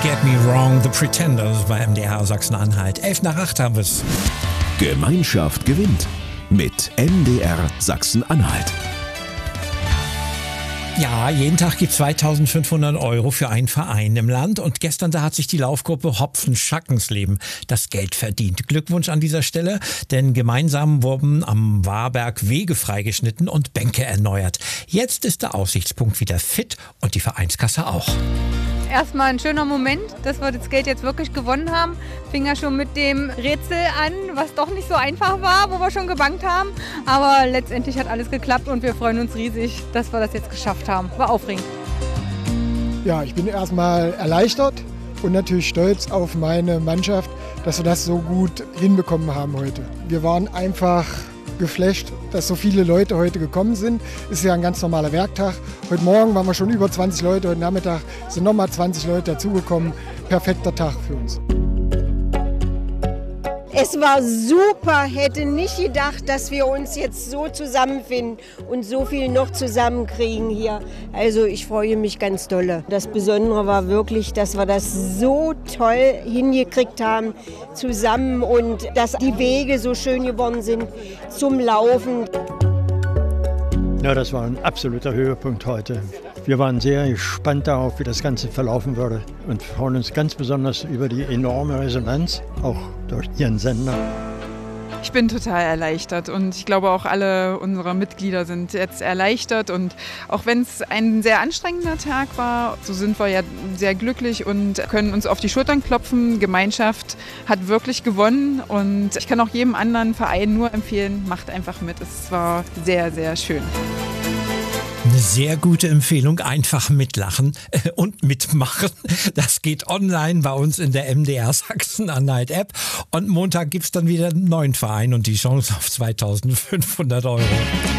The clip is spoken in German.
Get Me Wrong, The Pretenders bei MDR Sachsen-Anhalt. 7:55 haben wir es. Gemeinschaft gewinnt mit MDR Sachsen-Anhalt. Ja, jeden Tag gibt 2.500 € für einen Verein im Land. Und gestern, da hat sich die Laufgruppe Hopfen Schackensleben das Geld verdient. Glückwunsch an dieser Stelle, denn gemeinsam wurden am Warberg Wege freigeschnitten und Bänke erneuert. Jetzt ist der Aussichtspunkt wieder fit und die Vereinskasse auch. Erstmal ein schöner Moment, dass wir das Geld jetzt wirklich gewonnen haben. Fing ja schon mit dem Rätsel an, was doch nicht so einfach war, wo wir schon gebankt haben. Aber letztendlich hat alles geklappt und wir freuen uns riesig, dass wir das jetzt geschafft haben. War aufregend. Ja, ich bin erstmal erleichtert und natürlich stolz auf meine Mannschaft, dass wir das so gut hinbekommen haben heute. Wir waren einfach geflasht, dass so viele Leute heute gekommen sind. Ist ja ein ganz normaler Werktag. Heute Morgen waren wir schon über 20 Leute, heute Nachmittag sind nochmal 20 Leute dazugekommen. Perfekter Tag für uns. Es war super, hätte nicht gedacht, dass wir uns jetzt so zusammenfinden und so viel noch zusammenkriegen hier. Also ich freue mich ganz dolle. Das Besondere war wirklich, dass wir das so toll hingekriegt haben zusammen und dass die Wege so schön geworden sind zum Laufen. Ja, das war ein absoluter Höhepunkt heute. Wir waren sehr gespannt darauf, wie das Ganze verlaufen würde und freuen uns ganz besonders über die enorme Resonanz, auch durch Ihren Sender. Ich bin total erleichtert und ich glaube auch alle unsere Mitglieder sind jetzt erleichtert und auch wenn es ein sehr anstrengender Tag war, so sind wir ja sehr glücklich und können uns auf die Schultern klopfen. Gemeinschaft hat wirklich gewonnen und ich kann auch jedem anderen Verein nur empfehlen, macht einfach mit. Es war sehr, sehr schön. Eine sehr gute Empfehlung, einfach mitlachen und mitmachen. Das geht online bei uns in der MDR Sachsen-Anhalt App. Und Montag gibt es dann wieder einen neuen Verein und die Chance auf 2.500 €.